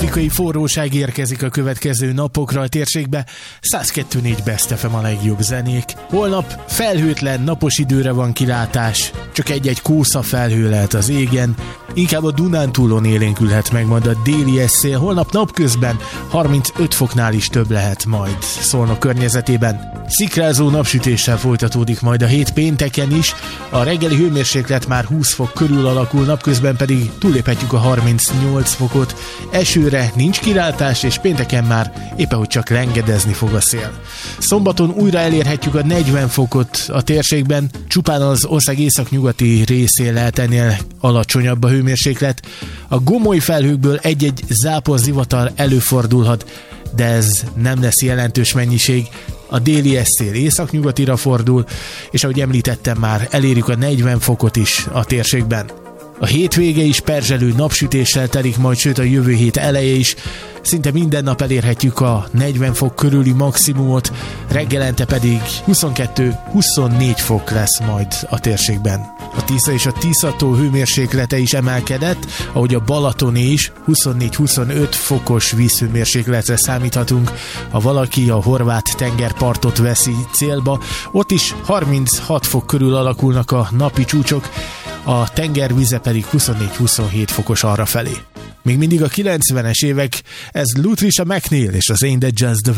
éjszakai forróság érkezik a következő napokra a térségbe. 102.4 Best FM a legjobb zenék. Holnap felhőtlen, napos időre van kilátás. Csak egy-egy kósza felhő lehet az égen. Inkább a Dunántúlon élénkülhet meg majd a déli szél. Holnap napközben 35 foknál is több lehet majd Szolnok környezetében. Szikrázó napsütéssel folytatódik majd a hét pénteken is. A reggeli hőmérséklet már 20 fok körül alakul, napközben pedig túlléphetjük a 38 fokot. Esőre nincs kilátás, és pénteken már éppen hogy csak rengedezni fog a szél. Szombaton újra elérhetjük a 40 fokot a térségben, csupán az ország északnyugati részén lehet ennél alacsonyabb a hőmérséklet. A gomoly felhőkből egy-egy zápor zivatar előfordulhat, de ez nem lesz jelentős mennyiség. A déli szél északnyugatira fordul, és ahogy említettem már, elérjük a 40 fokot is a térségben. A hétvége is perzselő napsütéssel telik majd, sőt a jövő hét eleje is. Szinte minden nap elérhetjük a 40 fok körüli maximumot, reggelente pedig 22-24 fok lesz majd a térségben. A Tisza és a Tiszató hőmérséklete is emelkedett, ahogy a Balatoni is 24-25 fokos vízhőmérsékletre számíthatunk. Ha valaki a horvát tengerpartot veszi célba, ott is 36 fok körül alakulnak a napi csúcsok, a tengervize pedig 24-27 fokos arrafelé. Még mindig a 90-es évek, ez Lutricia McNeil és az Ain't That Just The